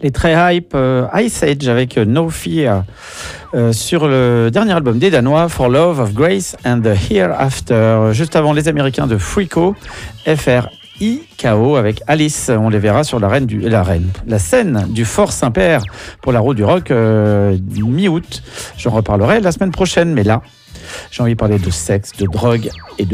Les très hype Ice Age avec No Fear sur le dernier album des Danois, For Love of Grace and the Hereafter. Juste avant, les Américains de Frico, FRIKO avec Alice. On les verra sur la scène du Fort Saint-Père pour la route du rock mi-août. J'en reparlerai la semaine prochaine, mais là, j'ai envie de parler de sexe, de drogue et de